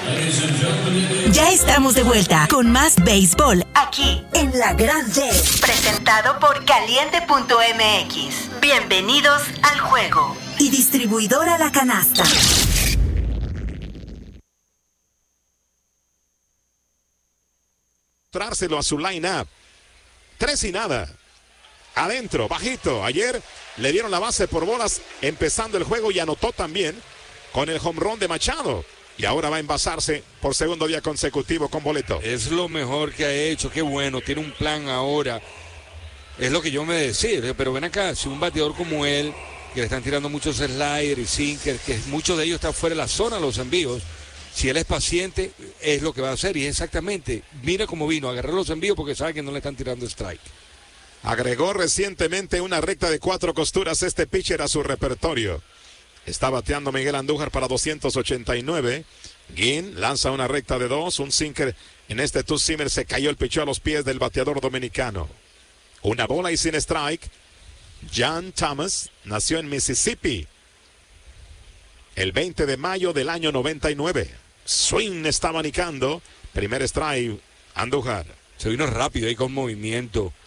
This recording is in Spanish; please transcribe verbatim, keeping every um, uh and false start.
Ya estamos de vuelta con más béisbol aquí en La Grande. Presentado por Caliente punto M X. Bienvenidos al juego. Y distribuidora La Canasta. Trárselo a su line-up. Tres y nada. Adentro, bajito. Ayer le dieron la base por bolas empezando el juego y anotó también con el home run de Machado. Y ahora va a envasarse por segundo día consecutivo con boleto. Es lo mejor que ha hecho, qué bueno, tiene un plan ahora. Es lo que yo me decía, pero ven acá, si un bateador como él, que le están tirando muchos sliders y sinkers, que muchos de ellos están fuera de la zona de los envíos, si él es paciente, es lo que va a hacer. Y exactamente, mira cómo vino, agarrar los envíos porque sabe que no le están tirando strike. Agregó recientemente una recta de cuatro costuras este pitcher a su repertorio. Está bateando Miguel Andújar para doscientos ochenta y nueve. Guin lanza una recta de dos. Un sinker en este two-seamer. Se cayó el picheo a los pies del bateador dominicano. Una bola y sin strike. John Thomas nació en Mississippi el veinte de mayo del año noventa y nueve. Swing está abanicando. Primer strike, Andújar. Se vino rápido ahí con movimiento.